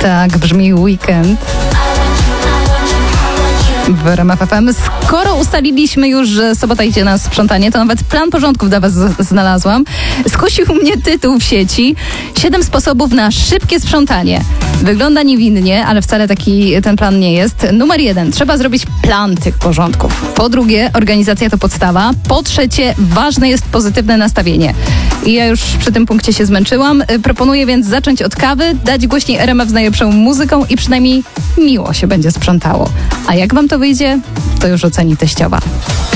Tak brzmi Weekend w RMF FM. Skoro ustaliliśmy już, że sobota idzie na sprzątanie, to nawet plan porządków dla was znalazłam. Skusił mnie tytuł w sieci: 7 sposobów na szybkie sprzątanie. Wygląda niewinnie, ale wcale taki ten plan nie jest. Numer 1. Trzeba zrobić plan tych porządków. Po drugie, organizacja to podstawa. Po trzecie, ważne jest pozytywne nastawienie. I ja już przy tym punkcie się zmęczyłam. Proponuję więc zacząć od kawy, dać głośniej RMF z najlepszą muzyką i przynajmniej miło się będzie sprzątało. A jak wam to wyjdzie, to już oceni teściowa.